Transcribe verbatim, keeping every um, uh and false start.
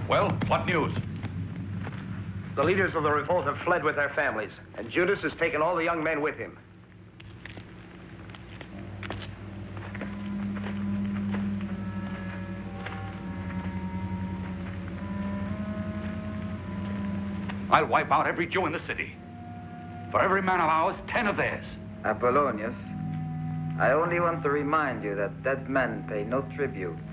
Well, what news? The leaders of the revolt have fled with their families, and Judas has taken all the young men with him. I'll wipe out every Jew in the city. For every man of ours, ten of theirs. Apollonius, I only want to remind you that dead men pay no tribute.